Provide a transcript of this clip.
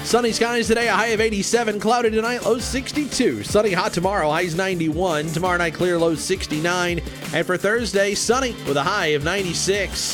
Sunny skies today, a high of 87. Cloudy tonight, low 62. Sunny, hot tomorrow, highs 91. Tomorrow night, clear, low 69. And for Thursday, sunny with a high of 96.